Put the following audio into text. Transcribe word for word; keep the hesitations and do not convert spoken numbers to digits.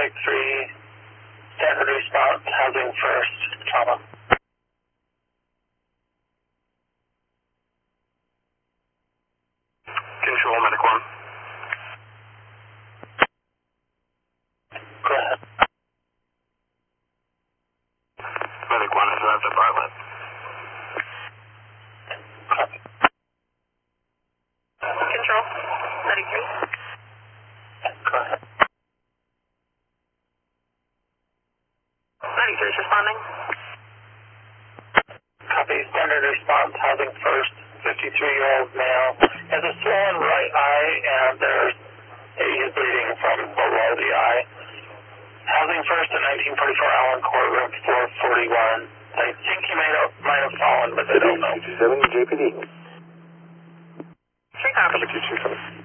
Medic three, standard response, housing first, trauma. Control, Medic one. Go ahead. Medic one has arrived at Bartlett. Copy. Control, Medic three. Go ahead. Medic three is responding. Copy, standard response, housing first, fifty-three-year-old male. Has a swollen right eye and there's he is bleeding from below the eye. Housing first at nineteen forty-four Allen Court, room four forty-one. I think he might have, might have fallen, but I don't know. seven J P D. Three copies. Two two seven.